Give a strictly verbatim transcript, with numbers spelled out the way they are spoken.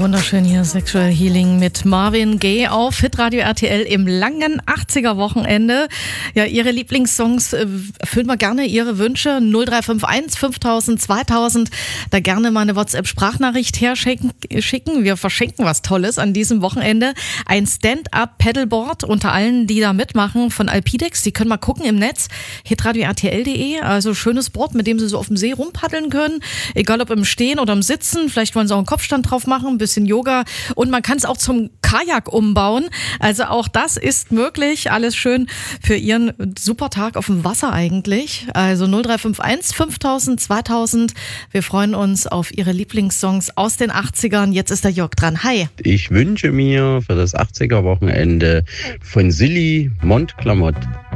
Wunderschön hier, Sexual Healing mit Marvin Gaye auf Hitradio R T L im langen achtziger-Wochenende. Ja, Ihre Lieblingssongs, äh, erfüllen wir gerne Ihre Wünsche. null drei fünf eins fünftausend zweitausend, da gerne mal eine WhatsApp-Sprachnachricht herschicken. Wir verschenken was Tolles an diesem Wochenende. Ein Stand-Up-Paddleboard unter allen, die da mitmachen, von Alpidex. Sie können mal gucken im Netz, hitradio r t l punkt d e. Also schönes Board, mit dem Sie so auf dem See rumpaddeln können. Egal ob im Stehen oder im Sitzen. Vielleicht wollen Sie auch einen Kopfstand drauf machen, ein bisschen Yoga. Und man kann es auch zum Kajak umbauen. Also auch das ist möglich. Alles schön für Ihren super Tag auf dem Wasser eigentlich. Also null drei fünf eins fünftausend zweitausend. Wir freuen uns auf Ihre Lieblingssongs aus den achtzigern. Jetzt ist der Jörg dran. Hi. Ich wünsche mir für das achtziger-Wochenende von Silly Mondklamott.